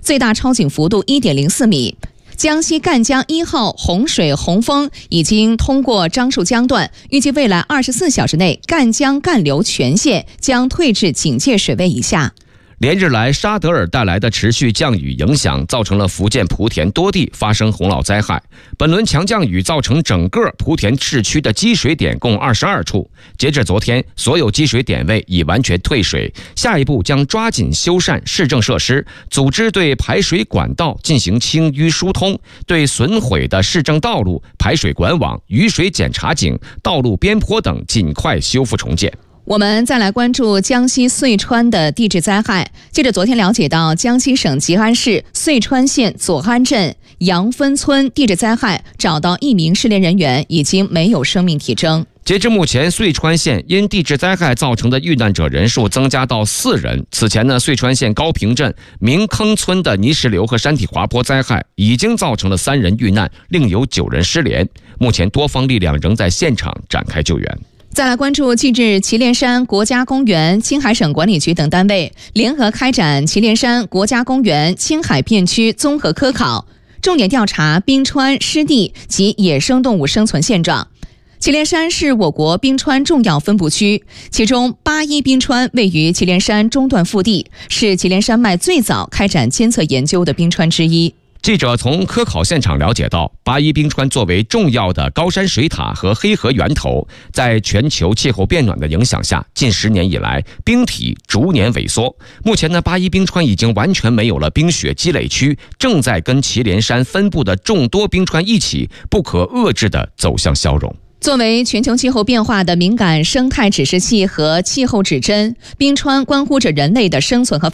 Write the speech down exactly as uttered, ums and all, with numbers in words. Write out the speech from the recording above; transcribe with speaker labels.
Speaker 1: 最大超警幅度 一点零四米。江西赣江一号洪水洪峰已经通过樟树江段，预计未来二十四小时内赣江干流全线将退至警戒水位以下。
Speaker 2: 连日来，沙德尔带来的持续降雨影响，造成了福建莆田多地发生洪涝灾害。本轮强降雨造成整个莆田市区的积水点共二十二处，截至昨天，所有积水点位已完全退水。下一步将抓紧修缮市政设施，组织对排水管道进行清淤疏通，对损毁的市政道路、排水管网、雨水检查井、道路边坡等尽快修复重建。
Speaker 1: 我们再来关注江西遂川的地质灾害。记者昨天了解到，江西省吉安市遂川县左安镇杨分村地质灾害找到一名失联人员，已经没有生命体征。
Speaker 2: 截至目前，遂川县因地质灾害造成的遇难者人数增加到四人。此前呢，遂川县高平镇明坑村的泥石流和山体滑坡灾害已经造成了三人遇难，另有九人失联。目前多方力量仍在现场展开救援。
Speaker 1: 再来关注，近日祁连山国家公园、青海省管理局等单位联合开展祁连山国家公园青海片区综合科考，重点调查冰川湿地及野生动物生存现状。祁连山是我国冰川重要分布区，其中八一冰川位于祁连山中段腹地，是祁连山脉最早开展监测研究的冰川之一。
Speaker 2: 记者从科考现场了解到，八一冰川作为重要的高山水塔和黑河源头，在全球气候变暖的影响下，近十年以来冰体逐年萎缩。目前呢，八一冰川已经完全没有了冰雪积累区，正在跟祁连山分布的众多冰川一起不可遏制地走向消融。
Speaker 1: 作为全球气候变化的敏感生态指示器和气候指针，冰川关乎着人类的生存和